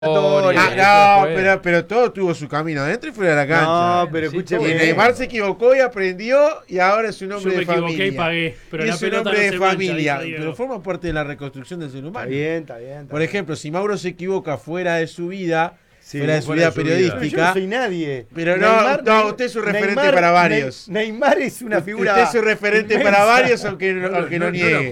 Pero todo tuvo su camino adentro y fuera de la cancha. No, pero Y escúcheme. Neymar se equivocó y aprendió y ahora es un hombre Yo me de familia. equivoqué y pagué, pero Y la es un pelota hombre no de se mancha, familia, dijo Diego. pero forma parte de la reconstrucción del ser humano. Está bien. Por ejemplo, si Mauro se equivoca fuera de su vida, Sí, fuera de su fuera vida de su vida. periodística. Yo no soy nadie. Pero no, usted es un referente para varios. Neymar es una figura. Usted es un referente para varios, aunque no niegue.